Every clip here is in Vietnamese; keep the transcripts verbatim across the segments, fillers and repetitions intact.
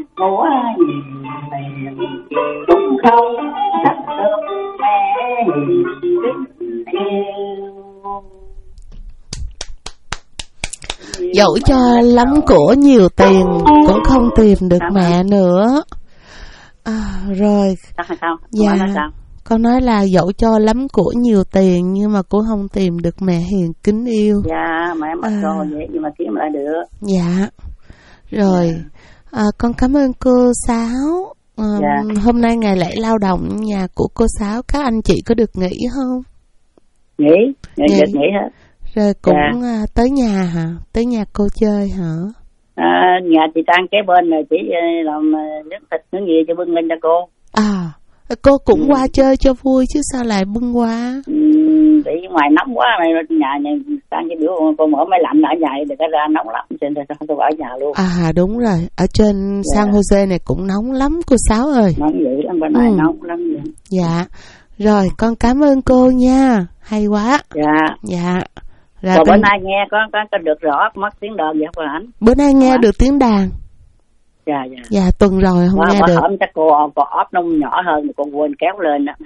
Múa gì tiền cũng không thật được mẹ tình yêu. Dẫu cho lắm của nhiều tiền cũng không tìm được mẹ nữa. À, rồi. Sao? Dạ. Con nói là dẫu cho lắm của nhiều tiền nhưng mà cũng không tìm được mẹ hiền kính yêu. Dạ, mẹ mất à. Rồi vậy nhưng mà kiếm lại được. Dạ. Rồi. À, con cảm ơn cô Sáu. À, dạ. Hôm nay ngày lễ lao động nhà của cô Sáu, các anh chị có được nghỉ không? Nghỉ, nghỉ, nghỉ. Được nghỉ hết. Rồi cũng dạ. Tới nhà hả? Tới nhà cô chơi hả? À, nhà chị Trang kế bên rồi chỉ làm nước thịt nước gì cho bưng lên cho cô. À, cô cũng ừ. qua chơi cho vui chứ sao lại bưng qua? Ừ, vì ngoài nóng quá mà nhà nhà Trang cái biểu cô mở máy lạnh ở nhà để cái ra nóng lắm cho nên tôi ở nhà luôn. À đúng rồi, ở trên dạ. San Jose này cũng nóng lắm cô Sáu ơi. Nóng dữ lắm, bên này ừ. nóng lắm vậy. Dạ. Rồi, con cảm ơn cô nha. Hay quá. Dạ. Dạ. Rồi bữa nay nghe có, có có được rõ mất tiếng đàn vậy không anh? Bữa nay nghe à. Được tiếng đàn. Dạ dạ. Dạ tuần rồi không bà, nghe bà được. Hôm chắc cô có ốp nông nhỏ hơn mà con quên kéo lên đó.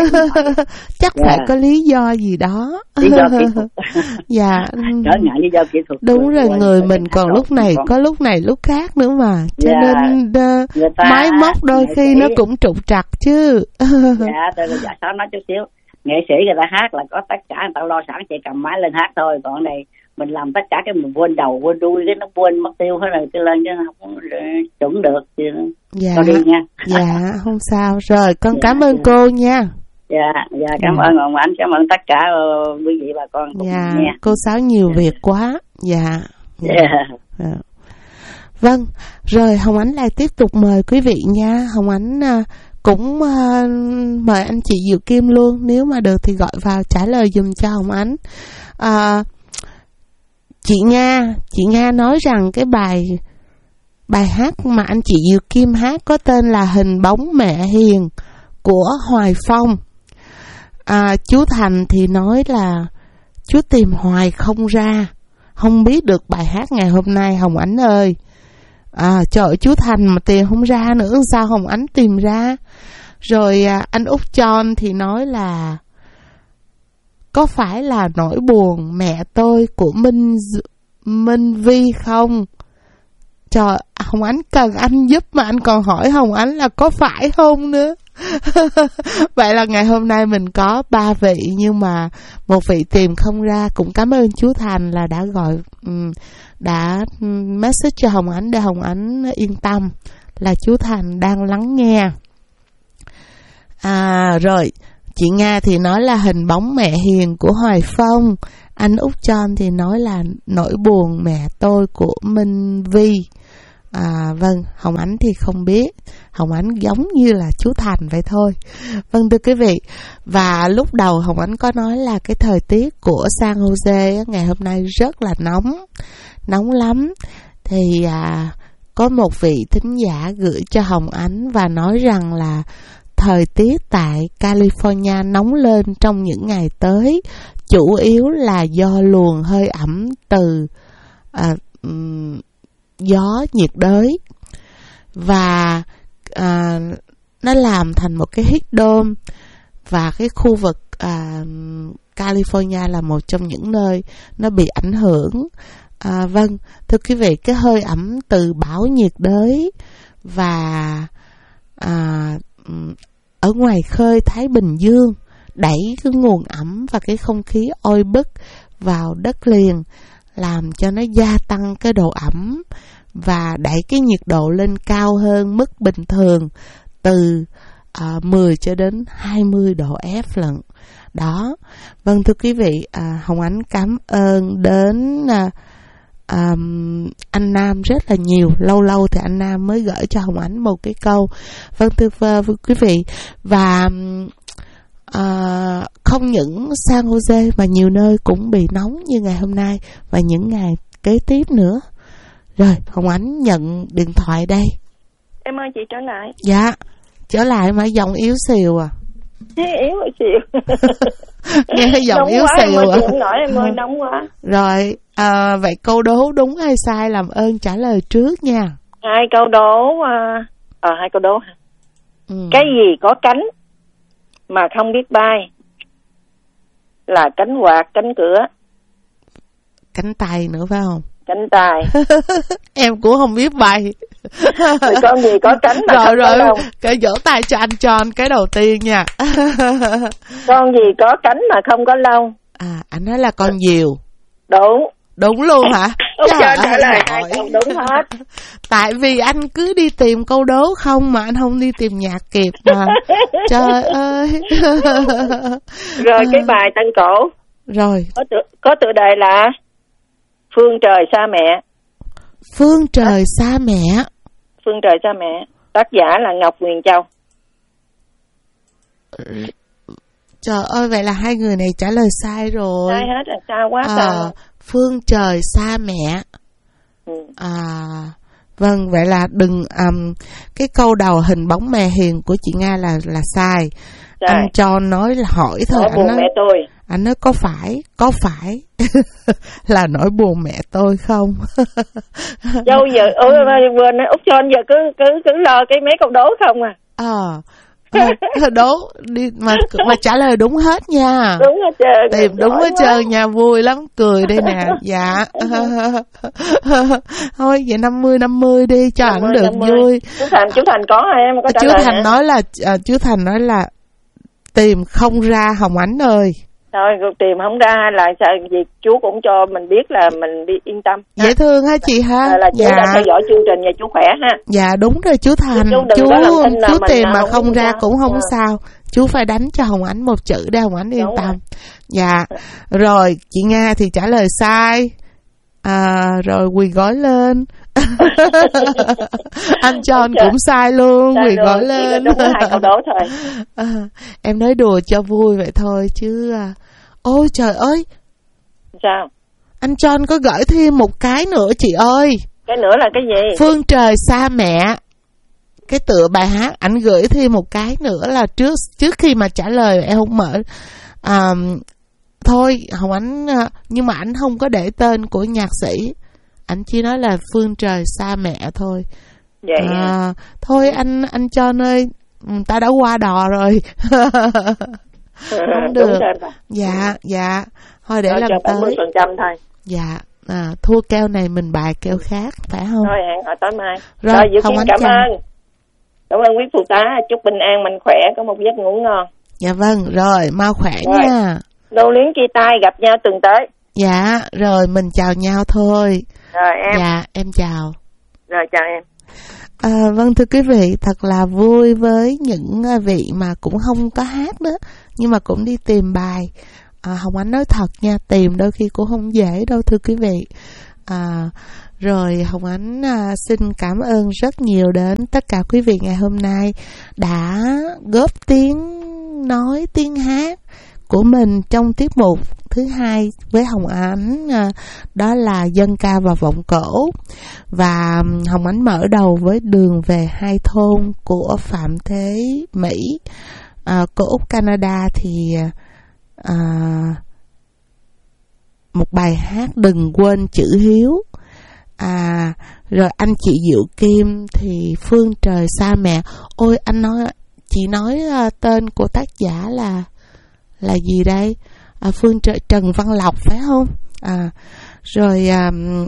Chắc dạ. Phải có lý do gì đó. Lý do kỹ thuật. Dạ. Trở ngại lý do kỹ thuật. Đúng rồi, người mình còn lúc này còn... có lúc này lúc khác nữa mà. Cho dạ. Nên uh, máy móc đôi khi sĩ... nó cũng trục trặc chứ. Dạ, tôi là dạ sao nói chút xíu. Nghệ sĩ người ta hát là có tất cả, người ta lo sẵn, chỉ cầm máy lên hát thôi. Còn này mình làm tất cả cái mình quên đầu quên đuôi cái nó quên mất tiêu hết rồi, cái lên chứ không chuẩn được chứ. Dạ. Con đi nha. Dạ không sao. Rồi con dạ, cảm ơn dạ. Cô nha. Dạ dạ cảm dạ. ơn ông anh, cảm ơn tất cả uh, quý vị bà con cùng dạ. nghe. Cô Sáu nhiều dạ. Việc quá. Dạ. Dạ. Dạ. Dạ. Vâng. Rồi Hồng Ánh lại tiếp tục mời quý vị nha. Hồng Ánh uh, cũng uh, mời anh chị Diệu Kim luôn, nếu mà được thì gọi vào trả lời dùm cho Hồng Ánh. Uh, chị Nga, chị Nga nói rằng cái bài bài hát mà anh chị Diệu Kim hát có tên là Hình bóng mẹ hiền của Hoài Phong. À, chú Thành thì nói là chú tìm hoài không ra, không biết được bài hát ngày hôm nay Hồng Ánh ơi. À, trời ơi, chú Thành mà tìm không ra nữa sao Hồng Ánh tìm ra. Rồi à, anh Út John thì nói là có phải là nỗi buồn mẹ tôi của Minh Minh Vi không? Trời, Hồng Ánh cần anh giúp mà anh còn hỏi Hồng Ánh là có phải không nữa. Vậy là ngày hôm nay mình có ba vị nhưng mà một vị tìm không ra. Cũng cảm ơn chú Thành là đã gọi, đã message cho Hồng Ánh để Hồng Ánh yên tâm là chú Thành đang lắng nghe. À rồi, chị Nga thì nói là Hình bóng mẹ hiền của Hoài Phong. Anh Út John thì nói là nỗi buồn mẹ tôi của Minh Vi. À, vâng, Hồng Ánh thì không biết. Hồng Ánh giống như là chú Thành vậy thôi. Vâng thưa quý vị, và lúc đầu Hồng Ánh có nói là cái thời tiết của San Jose ngày hôm nay rất là nóng, nóng lắm. Thì à, có một vị thính giả gửi cho Hồng Ánh và nói rằng là thời tiết tại California nóng lên trong những ngày tới, chủ yếu là do luồng hơi ẩm từ à, um, gió nhiệt đới và à, nó làm thành một cái heat dome, và cái khu vực à, California là một trong những nơi nó bị ảnh hưởng. À, vâng, thưa quý vị, cái hơi ẩm từ bão nhiệt đới và à, ở ngoài khơi Thái Bình Dương đẩy cái nguồn ẩm và cái không khí oi bức vào đất liền, làm cho nó gia tăng cái độ ẩm và đẩy cái nhiệt độ lên cao hơn mức bình thường từ uh, mười cho đến hai mươi độ F lận. Đó. Vâng thưa quý vị, uh, Hồng Ánh cảm ơn đến uh, um, anh Nam rất là nhiều. Lâu lâu thì anh Nam mới gửi cho Hồng Ánh một cái câu. Vâng thưa uh, quý vị, và uh, không những San Jose mà nhiều nơi cũng bị nóng như ngày hôm nay và những ngày kế tiếp nữa. Rồi, Hồng Ánh nhận điện thoại đây. Em ơi, chị trở lại. Dạ, trở lại mà giọng yếu xìu à. Yếu xìu. Nghe cái giọng yếu xìu à. Em nói em ơi, nóng quá. Rồi, à, vậy câu đố đúng hay sai làm ơn trả lời trước nha. Hai câu đố, à, à hai câu đố hả? Ừ. Cái gì có cánh mà không biết bay? Là cánh quạt, cánh cửa, Cánh tay nữa phải không? cánh tay. Em cũng không biết bay. Rồi con gì có cánh mà Rồi không rồi, có lông? cái vỗ tay cho anh John cái đầu tiên nha. Con gì có cánh mà không có lông? À, anh nói là con diều. Đúng. Đúng luôn hả? Úc Trời John trả ơi, lời giỏi. hai câu đúng hết. Tại vì anh cứ đi tìm câu đố không mà anh không đi tìm nhạc kịp mà. Trời ơi. Rồi cái bài Tân Cổ Rồi, có tựa, có tựa đề là Phương trời xa mẹ. Phương trời xa mẹ. Phương trời xa mẹ. Tác giả là Ngọc Huyền Châu. Trời ơi, vậy là hai người này trả lời sai rồi. Sai hết là sao quá à, sao. Phương trời xa mẹ. Ừ. À, vâng, vậy là đừng um, cái câu đầu hình bóng mẹ hiền của chị Nga là là sai. Sai. Anh John nói là hỏi thôi. Nỗi Anh buồn nói, mẹ tôi. anh nói có phải, có phải là nỗi buồn mẹ tôi không? Dâu giờ ôi vừa nói Úc John giờ cứ cứ cứ lo cái mấy câu đố không à. Ờ. À, đố đi mà mà trả lời đúng hết nha. Đúng hết trơn. Tìm đúng hết trơn nha, vui lắm, cười đây nè. Dạ. Thôi vậy năm mươi năm mươi đi cho ảnh được năm mươi. vui. Chú Thành, chú Thành có hay em có trả Chú lời Thành hả? nói là à, chú Thành nói là tìm không ra Hồng Ánh ơi. Thôi tìm không ra là sao gì chú cũng cho mình biết là mình đi yên tâm. Dễ thương ha chị ha. Là, là chú Dạ. đã theo dõi chương trình và chú khỏe ha. Dạ đúng rồi chú Thành. Chú đừng Chú, có làm tin là chú mình tìm mà không không ra ra. cũng không Ờ. sao. Chú phải đánh cho Hồng Ánh một chữ để Hồng Ánh yên Đúng tâm. rồi. Dạ. Rồi chị Nga thì trả lời sai. À, rồi quỳ gối lên. Anh John cũng sai luôn, Sai quỳ luôn, gối chỉ có lên. đúng hai câu đố thôi. À, em nói đùa cho vui vậy thôi chứ. À, ôi trời ơi, Sao? anh John có gửi thêm một cái nữa chị ơi. Cái nữa là cái gì? Phương trời xa mẹ. Cái tựa bài hát ảnh gửi thêm một cái nữa là trước trước khi mà trả lời em không mở. À, thôi Hồng Ánh, nhưng mà ảnh không có để tên của nhạc sĩ, ảnh chỉ nói là Phương trời xa mẹ thôi. Vậy À, thôi anh anh John ơi, ta đã qua đò rồi. Không được. Đúng rồi bà. Dạ dạ, thôi để Rồi lần cho bảy mươi tới. phần trăm thôi. Dạ, à, thua keo này mình bài keo khác phải không? Thôi hẹn họ tối mai. Rồi, Rồi Diệu Hồng Kim Ánh cảm chào. ơn. Cảm ơn quý phụ tá, chúc bình an mạnh khỏe, có một giấc ngủ ngon. Dạ vâng, rồi mau khỏe Rồi. nha. Lưu luyến chia tay, gặp nhau tuần tới. Dạ, rồi mình chào nhau thôi. Rồi em. Dạ, em chào. Rồi chào em. À, vâng thưa quý vị, thật là vui với những vị mà cũng không có hát đó, nhưng mà cũng đi tìm bài. À, Hồng Ánh nói thật nha, tìm đôi khi cũng không dễ đâu thưa quý vị. À, rồi Hồng Ánh à, xin cảm ơn rất nhiều đến tất cả quý vị ngày hôm nay đã góp tiếng nói, tiếng hát của mình trong tiết mục thứ hai với Hồng Ánh, à, đó là dân ca và vọng cổ. Và Hồng Ánh mở đầu với Đường về hai thôn của Phạm Thế Mỹ. À, cô Úc Canada thì à, một bài hát Đừng quên chữ hiếu. À, rồi anh chị Diệu Kim thì Phương trời xa mẹ. Ôi anh nói, chị nói uh, tên của tác giả là là gì đây? À, Phương trời, Trần Văn Lộc phải không? À, rồi um,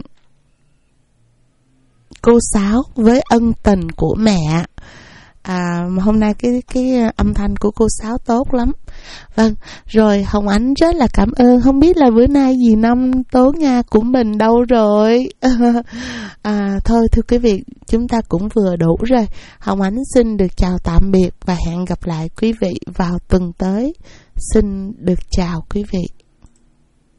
cô Sáu với Ân tình của mẹ. À, hôm nay cái cái âm thanh của cô Sáu tốt lắm. Vâng, rồi Hồng Ánh rất là cảm ơn. Không biết là bữa nay dì Năm Tố Nga của mình đâu rồi. À, thôi thưa quý vị, chúng ta cũng vừa đủ rồi. Hồng Ánh xin được chào tạm biệt và hẹn gặp lại quý vị vào tuần tới. Xin được chào quý vị.